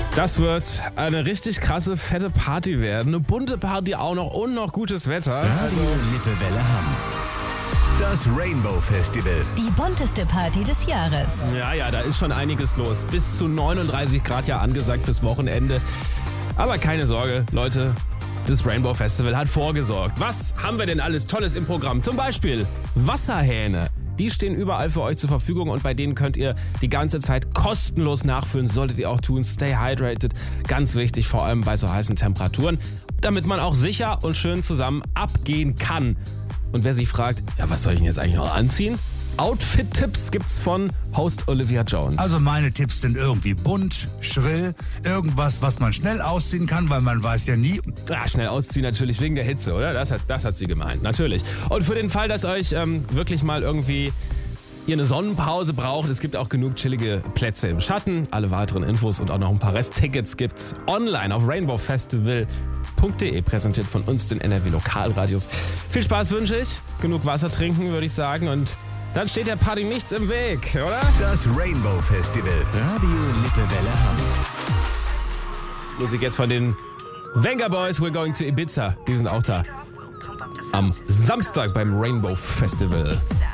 Das wird eine richtig krasse, fette Party werden. Eine bunte Party auch noch und noch gutes Wetter. Radio Lippewelle Hamm. Das Rainbow Festival. Die bunteste Party des Jahres. Ja, da ist schon einiges los. Bis zu 39 Grad ja angesagt fürs Wochenende. Aber keine Sorge, Leute, das Rainbow Festival hat vorgesorgt. Was haben wir denn alles Tolles im Programm? Zum Beispiel Wasserhähne. Die stehen überall für euch zur Verfügung und bei denen könnt ihr die ganze Zeit kostenlos nachfüllen. Solltet ihr auch tun. Stay hydrated. Ganz wichtig, vor allem bei so heißen Temperaturen, damit man auch sicher und schön zusammen abgehen kann. Und wer sich fragt, ja, was soll ich denn jetzt eigentlich noch anziehen? Outfit-Tipps gibt's von Host Olivia Jones. Also meine Tipps sind irgendwie bunt, schrill, irgendwas, was man schnell ausziehen kann, weil man weiß ja nie. Ja, schnell ausziehen natürlich wegen der Hitze, oder? Das hat sie gemeint, natürlich. Und für den Fall, dass euch wirklich mal irgendwie ihr eine Sonnenpause braucht, es gibt auch genug chillige Plätze im Schatten. Alle weiteren Infos und auch noch ein paar Resttickets gibt's online auf rainbowfestival.de, präsentiert von uns, den NRW Lokalradios. Viel Spaß wünsche ich, genug Wasser trinken, würde ich sagen, und dann steht der Party nichts im Weg, oder? Das Rainbow Festival. Radio Lippewelle Hamm. Musik jetzt von den Venga Boys, We're Going to Ibiza. Die sind auch da. Am Samstag beim Rainbow Festival.